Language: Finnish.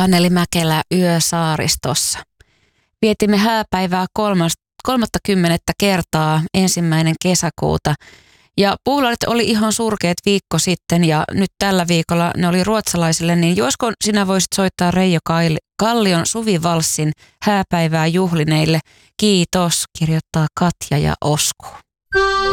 Anneli Mäkelä Yösaaristossa. Vietimme hääpäivää 30. kertaa 1. kesäkuuta. Ja puulaarit oli ihan surkeat viikko sitten ja nyt tällä viikolla ne oli ruotsalaisille, niin josko sinä voisit soittaa Reijo Kallion Suvivalssin hääpäivää juhlineille. Kiitos, kirjoittaa Katja ja Osku.